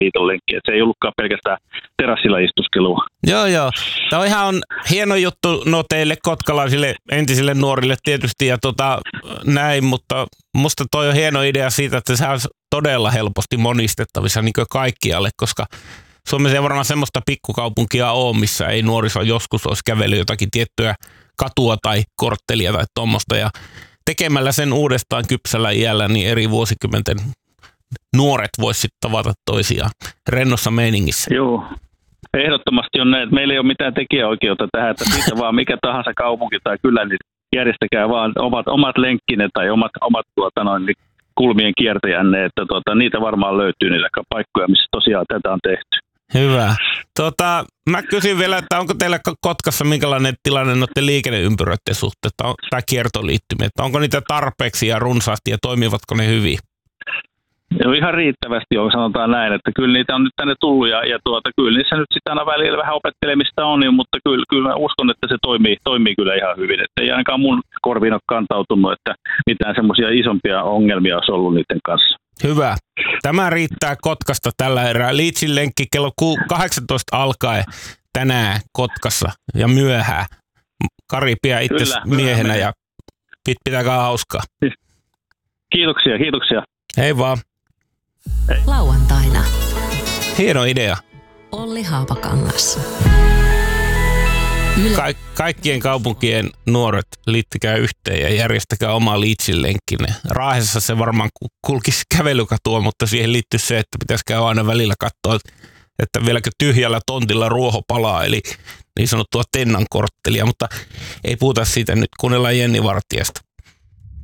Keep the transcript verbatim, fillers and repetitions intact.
liitonlenkki. Et se ei ollutkaan pelkästään terassilla istuskelua. Joo, joo. Tämä on ihan hieno juttu no teille kotkalaisille entisille nuorille tietysti ja tota, näin, mutta musta toi on hieno idea siitä, että se on todella helposti monistettavissa niin kuin kaikkialle, koska Suomessa ei varmaan semmoista pikkukaupunkia ole, missä ei nuoriso joskus olisi kävellyt jotakin tiettyä katua tai korttelia tai tuommoista. Ja tekemällä sen uudestaan kypsällä iällä, niin eri vuosikymmenten nuoret voisi sitten tavata toisiaan rennossa meiningissä. Joo, ehdottomasti on näin, että meillä ei ole mitään tekijäoikeutta tähän, että siitä vaan mikä tahansa kaupunki tai kylä, niin järjestäkää vaan omat, omat lenkkine tai omat, omat tuota noin, niin kulmien kiertäjänne, että tuota, niitä varmaan löytyy niitä paikkoja, missä tosiaan tätä on tehty. Hyvä. Tota, mä kysyn vielä, että onko teillä Kotkassa minkälainen tilanne noiden liikenneympyröiden suhteen tai kiertoliittymiä, että onko niitä tarpeeksi ja runsaasti ja toimivatko ne hyvin? Joo, ihan riittävästi on, sanotaan näin, että kyllä niitä on nyt tänne tullut ja, ja tuota, kyllä niissä nyt sitä aina välillä vähän opettelemista on, niin, mutta kyllä, kyllä mä uskon, että se toimii, toimii kyllä ihan hyvin. Että ei ainakaan mun korviin ole kantautunut, että mitään semmoisia isompia ongelmia olisi ollut niiden kanssa. Hyvä. Tämä riittää Kotkasta tällä erää. Leedsin lenkki kello kahdeksantoista alkaen tänään Kotkassa ja myöhään. Kari pidä itse miehenä ja pitäkää hauskaa. Kiitoksia, kiitoksia. Hei vaan. Hei. Lauantaina. Hieno idea. Olli Haapakangas. Ka- kaikkien kaupunkien nuoret liittykää yhteen ja järjestäkää oma Leedsin lenkkinne. Raahessa se varmaan kulkisi kävelykatua, mutta siihen liittyy se, että pitäisi käydä aina välillä katsoa, että vieläkö tyhjällä tontilla ruoho palaa, eli niin sanottua Tennan korttelia, mutta ei puhuta siitä nyt, kuunnellaan Jenni Vartiasta.